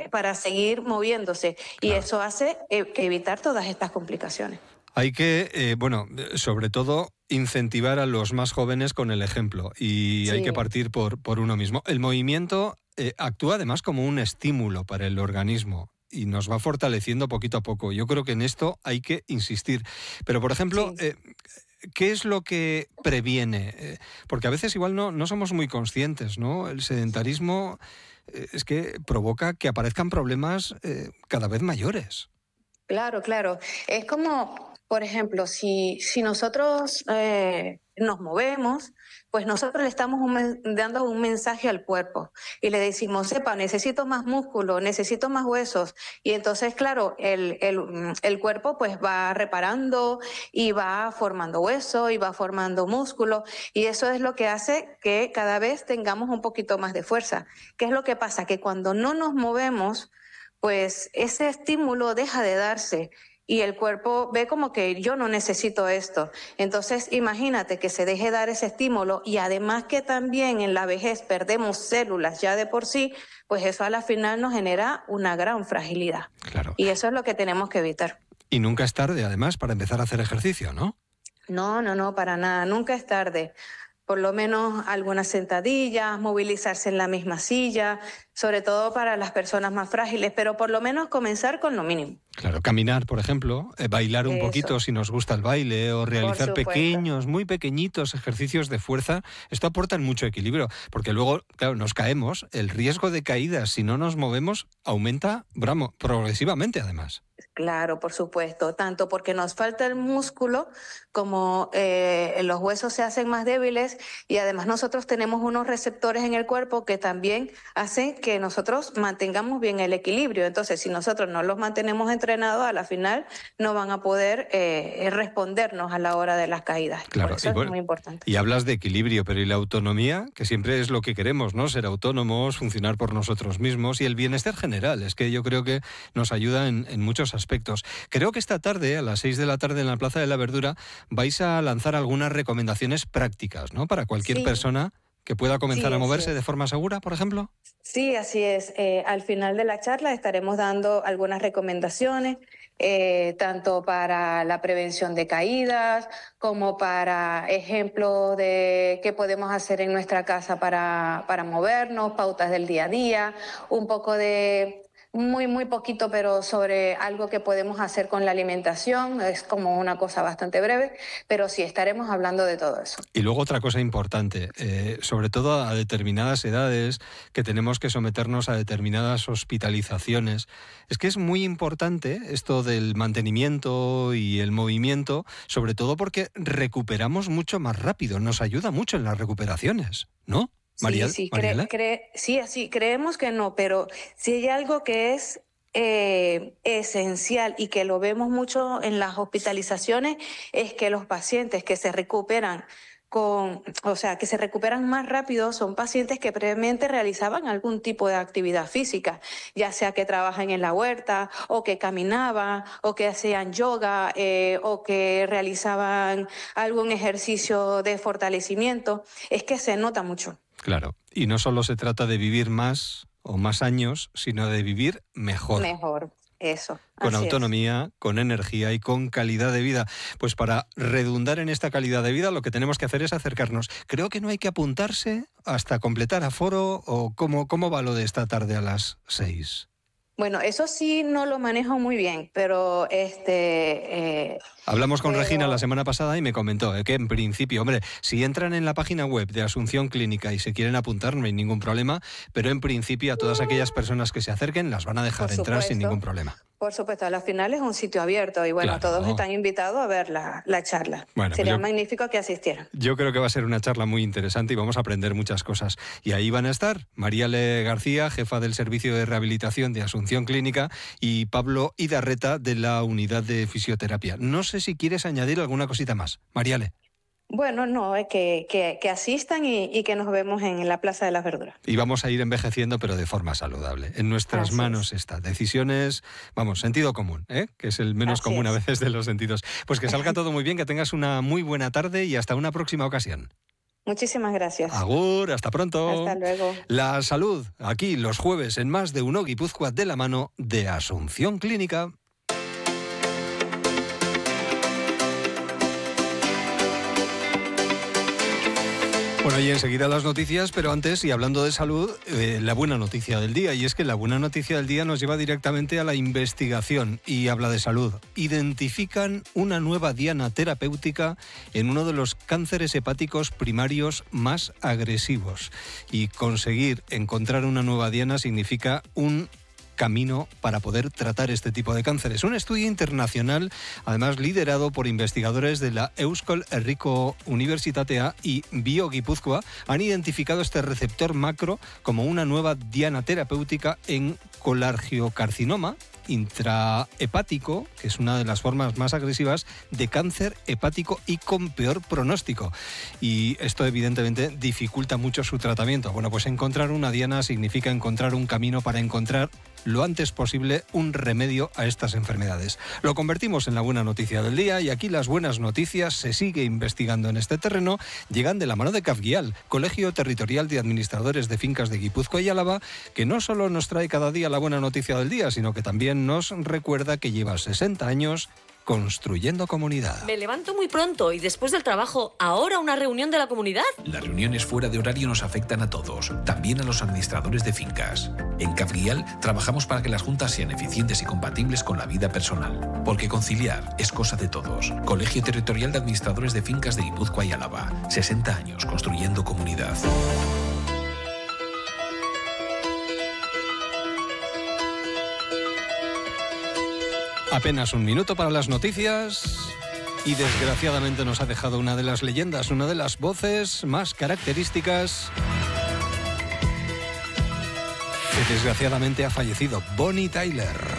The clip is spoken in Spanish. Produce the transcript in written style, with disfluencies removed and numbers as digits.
para seguir moviéndose. Y Claro. eso hace que evitar todas estas complicaciones. Hay que, sobre todo, incentivar a los más jóvenes con el ejemplo y hay que Sí. partir por uno mismo. El movimiento actúa además como un estímulo para el organismo y nos va fortaleciendo poquito a poco. Yo creo que en esto hay que insistir. Pero, por ejemplo, Sí. ¿qué es lo que previene? Porque a veces igual no somos muy conscientes, ¿no? El sedentarismo es que provoca que aparezcan problemas cada vez mayores. Claro, claro. Es como, por ejemplo, si nosotros nos movemos, pues nosotros le estamos dando un mensaje al cuerpo y le decimos, sepa, necesito más músculo, necesito más huesos. Y entonces, claro, el cuerpo pues va reparando y va formando hueso y va formando músculo. Y eso es lo que hace que cada vez tengamos un poquito más de fuerza. ¿Qué es lo que pasa? Que cuando no nos movemos, pues ese estímulo deja de darse y el cuerpo ve como que yo no necesito esto. Entonces, imagínate que se deje dar ese estímulo y además que también en la vejez perdemos células ya de por sí, pues eso a la final nos genera una gran fragilidad. Claro. Y eso es lo que tenemos que evitar. Y nunca es tarde, además, para empezar a hacer ejercicio, ¿no? No, para nada, nunca es tarde. Por lo menos algunas sentadillas, movilizarse en la misma silla, sobre todo para las personas más frágiles, pero por lo menos comenzar con lo mínimo. Claro, caminar, por ejemplo, bailar un poquito Eso, si nos gusta el baile o por realizar supuesto. pequeños, muy pequeñitos ejercicios de fuerza. Esto aporta mucho equilibrio, porque luego, claro, nos caemos, el riesgo de caídas si no nos movemos aumenta, progresivamente además. Claro, por supuesto, tanto porque nos falta el músculo como los huesos se hacen más débiles y además nosotros tenemos unos receptores en el cuerpo que también hacen que nosotros mantengamos bien el equilibrio. Entonces, si nosotros no los mantenemos entrenados, a la final no van a poder respondernos a la hora de las caídas. Por Claro, eso es muy importante. y hablas de equilibrio, pero ¿y la autonomía? Que siempre es lo que queremos, ¿no? Ser autónomos, funcionar por nosotros mismos y el bienestar general. Es que yo creo que nos ayuda en muchos aspectos. Creo que esta tarde, a las 6 de la tarde en la Plaza de la Verdura, vais a lanzar algunas recomendaciones prácticas, ¿no? Para cualquier Sí, persona que pueda comenzar sí, a así moverse de es. forma segura, por ejemplo. Sí, así es. Al final de la charla estaremos dando algunas recomendaciones, tanto para la prevención de caídas, como para ejemplos de qué podemos hacer en nuestra casa para movernos, pautas del día a día, un poco de, muy poquito, pero sobre algo que podemos hacer con la alimentación. Es como una cosa bastante breve, pero sí estaremos hablando de todo eso. Y luego otra cosa importante, sobre todo a determinadas edades que tenemos que someternos a determinadas hospitalizaciones. Es que es muy importante esto del mantenimiento y el movimiento, sobre todo porque recuperamos mucho más rápido, nos ayuda mucho en las recuperaciones, ¿no? Sí, sí, Mariela. sí, así creemos que no, pero si hay algo que es esencial y que lo vemos mucho en las hospitalizaciones, es que los pacientes que se recuperan que se recuperan más rápido son pacientes que previamente realizaban algún tipo de actividad física, ya sea que trabajan en la huerta o que caminaban o que hacían yoga o que realizaban algún ejercicio de fortalecimiento. Es que se nota mucho. Claro, y no solo se trata de vivir más o más años, sino de vivir mejor. Mejor, eso, Con así es. autonomía, con energía y con calidad de vida. Pues para redundar en esta calidad de vida lo que tenemos que hacer es acercarnos. Creo que no hay que apuntarse hasta completar aforo o cómo va lo de esta tarde a las 6. Bueno, eso sí no lo manejo muy bien, pero Hablamos con Regina la pero semana pasada y me comentó que en principio, hombre, si entran en la página web de Asunción Clínica y se quieren apuntar no hay ningún problema, pero en principio a todas aquellas personas que se acerquen las van a dejar entrar sin ningún problema. por supuesto, a la final es un sitio abierto y bueno, Claro. todos están invitados a ver la charla. Bueno, pues Sería magnífico que asistieran. yo creo que va a ser una charla muy interesante y vamos a aprender muchas cosas. Y ahí van a estar Mariale García, jefa del Servicio de Rehabilitación de Asunción Clínica, y Pablo Idarreta, de la Unidad de Fisioterapia. No sé si quieres añadir alguna cosita más. Mariale. Bueno, no, es que asistan y que nos vemos en la Plaza de las Verduras. Y vamos a ir envejeciendo, pero de forma saludable. En nuestras manos está. Decisiones, sentido común, que es el menos común a veces de los sentidos. Pues que salga todo muy bien, que tengas una muy buena tarde y hasta una próxima ocasión. Muchísimas gracias. Agur, hasta pronto. Hasta luego. La salud, aquí los jueves en Más de Uno Guipúzcoa, de la mano de Asunción Clínica. Bueno, y enseguida las noticias, pero antes, y hablando de salud, la buena noticia del día. Y es que la buena noticia del día nos lleva directamente a la investigación y habla de salud. Identifican una nueva diana terapéutica en uno de los cánceres hepáticos primarios más agresivos. Y conseguir encontrar una nueva diana significa un camino para poder tratar este tipo de cánceres. Un estudio internacional, además liderado por investigadores de la Euskal Herriko Unibertsitatea y BioGipuzkoa, han identificado este receptor macro como una nueva diana terapéutica en colangiocarcinoma intrahepático, que es una de las formas más agresivas de cáncer hepático y con peor pronóstico. Y esto evidentemente dificulta mucho su tratamiento. Bueno, pues encontrar una diana significa encontrar un camino para encontrar lo antes posible un remedio a estas enfermedades. Lo convertimos en la buena noticia del día y aquí las buenas noticias, se sigue investigando en este terreno, llegan de la mano de CAFGIAL, Colegio Territorial de Administradores de Fincas de Guipúzcoa y Álava, que no solo nos trae cada día la buena noticia del día, sino que también nos recuerda que lleva 60 años construyendo comunidad. Me levanto muy pronto y después del trabajo, ¿ahora una reunión de la comunidad? Las reuniones fuera de horario nos afectan a todos, también a los administradores de fincas. En CAFGIAL trabajamos para que las juntas sean eficientes y compatibles con la vida personal, porque conciliar es cosa de todos. Colegio Territorial de Administradores de Fincas de Guipúzcoa y Álava. 60 años construyendo comunidad. Apenas un minuto para las noticias y desgraciadamente nos ha dejado una de las leyendas, una de las voces más características que desgraciadamente ha fallecido, Bonnie Tyler.